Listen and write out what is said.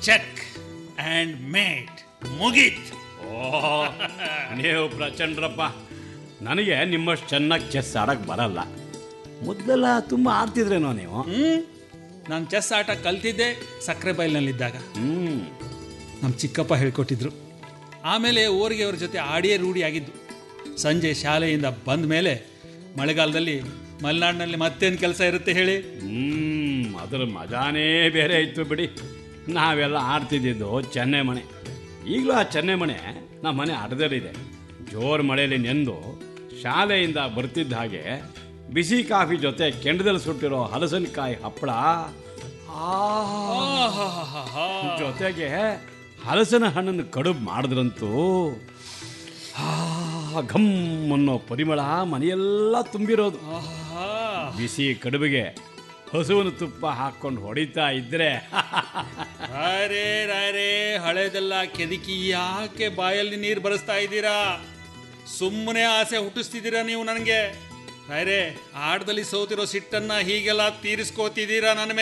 Check and mate ಮುಗೀತ್. ಓ, ನೀವು ಪ್ರಚಂಡ್ರಪ್ಪ. ನನಗೆ ನಿಮ್ಮಷ್ಟು ಚೆನ್ನಾಗಿ ಚೆಸ್ ಆಡಕ್ಕೆ ಬರಲ್ಲ. ಮೊದಲೆಲ್ಲ ತುಂಬ ಆಡ್ತಿದ್ರೇನೋ ನೀವು? ನಾನು ಚೆಸ್ ಆಟ ಕಲ್ತಿದ್ದೆ ಸಕ್ಕರೆ ಬೈಲ್ನಲ್ಲಿದ್ದಾಗ. ನಮ್ಮ ಚಿಕ್ಕಪ್ಪ ಹೇಳ್ಕೊಟ್ಟಿದ್ರು. ಆಮೇಲೆ ಊರಿಗೆ ಅವ್ರ ಜೊತೆ ಆಡಿಯೇ ರೂಢಿ ಆಗಿದ್ದು. ಸಂಜೆ ಶಾಲೆಯಿಂದ ಬಂದ ಮೇಲೆ ಮಳೆಗಾಲದಲ್ಲಿ ಮಲೆನಾಡಿನಲ್ಲಿ ಮತ್ತೇನು ಕೆಲಸ ಇರುತ್ತೆ ಹೇಳಿ? ಅದರ ಮಜಾನೇ ಬೇರೆ ಇತ್ತು ಬಿಡಿ. ನಾವೆಲ್ಲ ಆಡ್ತಿದ್ದಿದ್ದು ಚೆನ್ನೈ ಮಣೆ. ಈಗಲೂ ಆ ಚೆನ್ನೈ ಮಣೆ ನಮ್ಮ ಮನೆ ಅರ್ಧದಲ್ಲಿದೆ. ಜೋರು ಮಳೆಯಲ್ಲಿ ನೆಂದು ಶಾಲೆಯಿಂದ ಬರ್ತಿದ್ದ ಹಾಗೆ ಬಿಸಿ ಕಾಫಿ ಜೊತೆ ಕೆಂಡದಲ್ಲಿ ಸುಟ್ಟಿರೋ ಹಲಸಿನಕಾಯಿ ಹಪ್ಪಳ, ಜೊತೆಗೆ ಹಲಸಿನ ಹಣ್ಣನ್ನು ಕಡುಬು ಮಾಡಿದ್ರಂತೂ ಘಮ್ ಅನ್ನೋ ಪರಿಮಳ ಮನೆಯೆಲ್ಲ ತುಂಬಿರೋದು. ಬಿಸಿ ಕಡುಬಿಗೆ ಹಸುವಿನ ತುಪ್ಪ ಹಾಕ್ಕೊಂಡು ಹೊಡಿತಾ ಇದ್ರೆ ರಾರೇ ಹಳೆದೆಲ್ಲ ಕೆದಕಿ ಯಾಕೆ ಬಾಯಲ್ಲಿ ನೀರು ಬರೆಸ್ತಾ ಇದ್ದೀರಾ? ಸುಮ್ಮನೆ ಆಸೆ ಹುಟ್ಟಿಸ್ತಿದ್ದೀರಾ ನೀವು ನನಗೆ. ರಾಯರೇ, ಆಟದಲ್ಲಿ ಸೋತಿರೋ ಸಿಟ್ಟನ್ನ ಹೀಗೆಲ್ಲ ತೀರಿಸ್ಕೋತಿದ್ದೀರಾ ನನ್ನ ಮೇಲೆ.